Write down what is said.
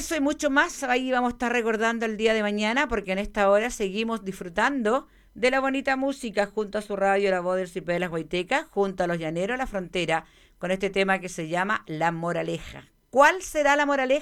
Eso y mucho más, ahí vamos a estar recordando el día de mañana, porque en esta hora seguimos disfrutando de la bonita música junto a su radio La Voz del Cipé de las Guaitecas, junto a los Llaneros de la Frontera, con este tema que se llama La Moraleja. ¿Cuál será la moraleja?